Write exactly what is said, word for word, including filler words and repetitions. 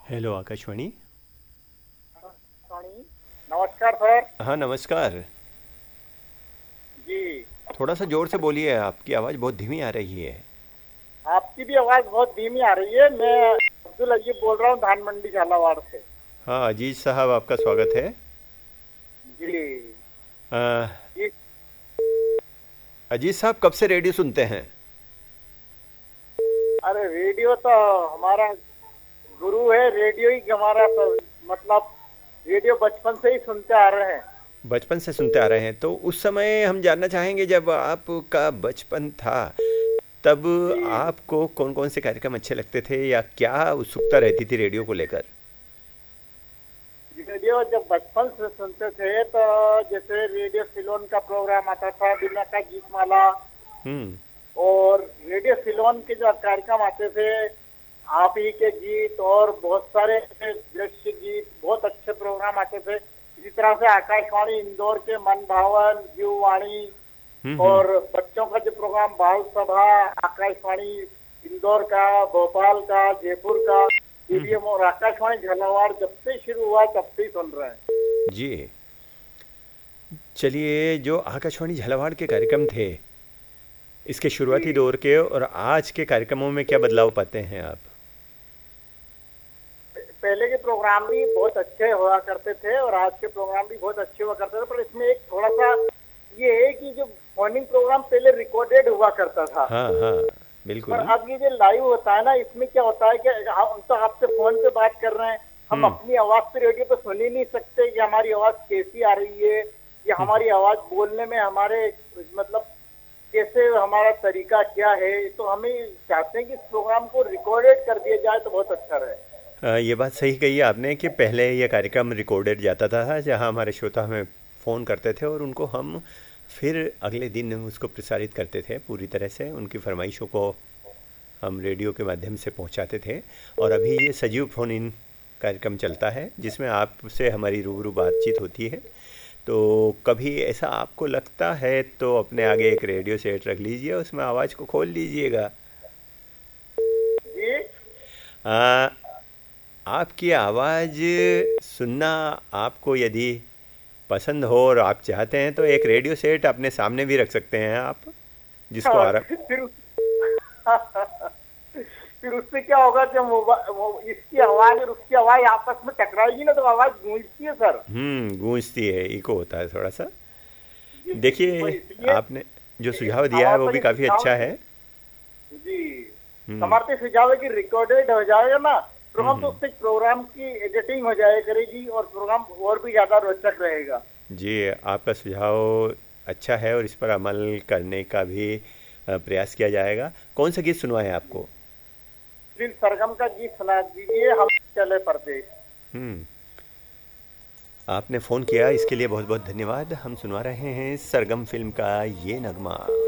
Hello Akashvani. वाणी, नमस्कार sir. हाँ नमस्कार। जी। थोड़ा सा जोर से बोलिए, आपकी आवाज़ बहुत धीमी आ रही है। आपकी भी आवाज बहुत धीमी आ रही है। मैं अब्दुल अजीब बोल रहा हूँ धान मंडी झालावाड़ से। हाँ अजीज साहब, आपका स्वागत है। जी। अ, जी। अजीज साहब कब से रेडियो सुनते हैं? अरे रेडियो तो हमारा गुरु है। रेडियो ही हमारा तो मतलब रेडियो बचपन से ही सुनते आ रहे हैं। बचपन से सुनते आ रहे हैं, तो उस समय हम जानना चाहेंगे जब आपका बचपन था, तब जी। आपको कौन कौन से कार्यक्रम अच्छे लगते थे या क्या उत्सुकता रहती थी रेडियो को लेकर? रेडियो जब बचपन से सुनते थे तो जैसे रेडियो सिलोन का प्रोग्राम आता था, बिना का गीत माला। हम्म। और रेडियो सिलोन के जो कार्यक्रम आते थे, आप ही के गीत और बहुत सारे दृश्य गीत, बहुत अच्छे प्रोग्राम आते थे। इसी तरह से आकाशवाणी इंदौर के मन भावन जीववाणी हम्म। हम्म। और बच्चों का जो प्रोग्राम बाल सभा, आकाशवाणी इंदौर का, भोपाल का, जयपुर का, हम्म। ईवीएम और आकाशवाणी झालावाड़ जब से शुरू हुआ तब से ही सुन रहे हैं। जी। चलिए, जो आकाशवाणी झालावाड़ के कार्यक्रम थे, इसके शुरुआती जी। दौर के और आज के कार्यक्रमों में क्या बदलाव पाते हैं आप? पहले के प्रोग्राम भी बहुत अच्छे हुआ करते थे और आज के प्रोग्राम भी बहुत अच्छे हुआ करते थे, पर इसमें एक थोड़ा सा ये है कि जो मॉर्निंग प्रोग्राम पहले रिकॉर्डेड हुआ करता था, हाँ हाँ, पर बिल्कुल। अब ये जो लाइव होता है ना, इसमें क्या होता है कि हम तो आपसे फोन पे बात कर रहे हैं, हम हम्म। अपनी आवाज पे रेडियो पे सुन ही नहीं सकते कि हमारी आवाज कैसी आ रही है या हमारी आवाज बोलने में हमारे मतलब कैसे हमारा तरीका क्या है। तो हमें चाहते हैं कि इस प्रोग्राम को रिकॉर्डेड कर दिया जाए तो बहुत अच्छा रहे। अ, ये बात सही कही आपने कि पहले ये कार्यक्रम रिकॉर्डेड जाता था, जहाँ हमारे श्रोता हमें फ़ोन करते थे और उनको हम फिर अगले दिन उसको प्रसारित करते थे पूरी तरह से, उनकी फरमाइशों को हम रेडियो के माध्यम से पहुंचाते थे। और अभी ये सजीव फ़ोन इन कार्यक्रम चलता है, जिसमें आपसे हमारी रूबरू बातचीत होती है। तो कभी ऐसा आपको लगता है तो अपने आगे एक रेडियो सेट रख लीजिए, उसमें आवाज़ को खोल लीजिएगा। जी। आ, आपकी आवाज़ सुनना आपको यदि पसंद हो और आप चाहते हैं तो एक रेडियो सेट अपने सामने भी रख सकते हैं आप, जिसको और आराम। फिर फिर उससे क्या होगा कि मोबा- वो इसकी आवाज और उसकी आवाज आपस में टकराएगी ना, तो आवाज गूंजती है सर। हम्म, गूंजती है, इको होता है थोड़ा सा। जी। तो देखिए, इसलिए आपने जो सुझाव दिया है हमारा वो तो भी ये काफ़ी सुझाव अच्छा है। है। जी। हम्म। हमारा तो ये सुझाव है कि रिकॉर्डेड हो जाएगा ना हम्म। प्रोग्राम, तो हम्म। उससे प्रोग्राम की एडिटिंग हो जाए करेगी और प्रोग्राम और भी ज्यादा रोचक रहेगा। जी, आपका सुझाव अच्छा है और इस पर अमल करने का भी अ, प्रयास किया जाएगा। कौन सा गीत सुनवाएं आपको? फिर सरगम का गीत सुना दीजिए, हम चले परदेश। हम्म। आपने फ़ोन किया इसके लिए बहुत बहुत धन्यवाद। हम सुनवा रहे हैं सरगम फिल्म का ये नगमा।